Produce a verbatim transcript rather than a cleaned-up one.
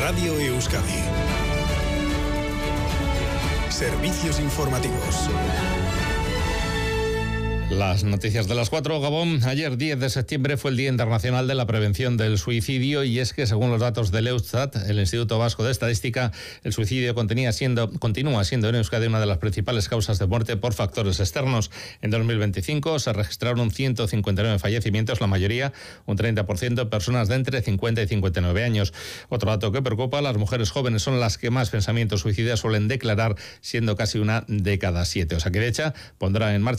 Radio Euskadi. Servicios informativos. Las noticias de las cuatro, Gabón. Ayer, diez de septiembre, fue el Día Internacional de la Prevención del Suicidio, y es que, según los datos del Eustat, el Instituto Vasco de Estadística, el suicidio continúa siendo, continúa siendo en Euskadi una de las principales causas de muerte por factores externos. En dos mil veinticinco se registraron ciento cincuenta y nueve fallecimientos, la mayoría, un treinta por ciento, personas de entre cincuenta y cincuenta y nueve años. Otro dato que preocupa: las mujeres jóvenes son las que más pensamientos suicidas suelen declarar, siendo casi una de cada siete. Osakidetza pondrá en marcha